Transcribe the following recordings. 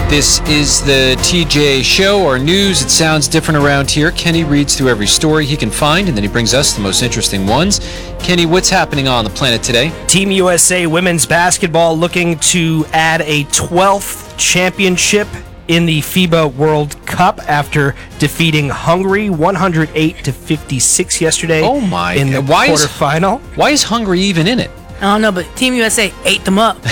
This is the TJ Show, or news. It sounds different around here. Kenny reads through every story he can find, and then he brings us the most interesting ones. Kenny, what's happening on the planet today? Team USA women's basketball looking to add a 12th championship in the FIBA World Cup after defeating Hungary 108-56 yesterday. Oh my! In the quarterfinal. Why is Hungary even in it? I don't know, but Team USA ate them up.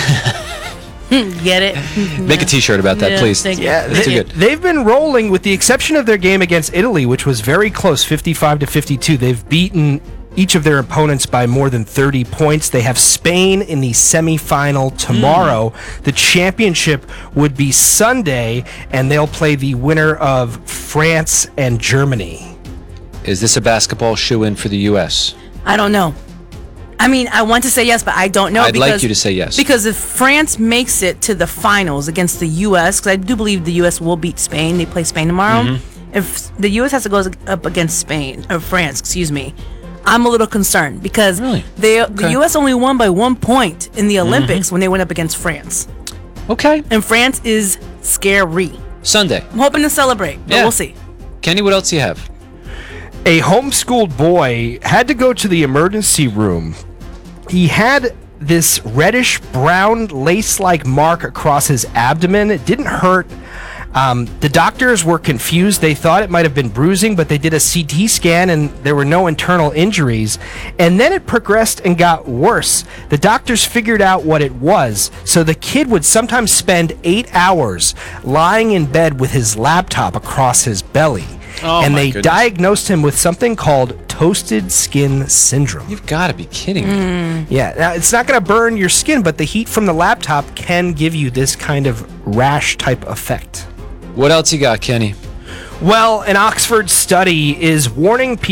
Get it? Make a T-shirt about that, please. Yeah, too good. They've been rolling, with the exception of their game against Italy, which was very close, 55-52. They've beaten each of their opponents by more than 30 points. They have Spain in the semifinal tomorrow. The championship would be Sunday, and they'll play the winner of France and Germany. Is this a basketball shoe-in for the U.S.? I don't know. I mean, I want to say yes, but I don't know. I'd like you to say yes. Because if France makes it to the finals against the U.S., because I do believe the U.S. will beat Spain. They play Spain tomorrow. If the U.S. has to go up against Spain, or France, excuse me, I'm a little concerned because the U.S. only won by 1 point in the Olympics when they went up against France. Okay. And France is scary. Sunday. I'm hoping to celebrate, but we'll see. Kenny, what else do you have? A homeschooled boy had to go to the emergency room. He had this reddish-brown lace-like mark across his abdomen. It didn't hurt. The doctors were confused. They thought it might have been bruising, but they did a CT scan and there were no internal injuries. And then it progressed and got worse. The doctors figured out what it was. So the kid would sometimes spend 8 hours lying in bed with his laptop across his belly. And they diagnosed him with something called toasted skin syndrome. You've got to be kidding me. Yeah, now it's not going to burn your skin, but the heat from the laptop can give you this kind of rash type effect. What else you got, Kenny? Well, an Oxford study is warning people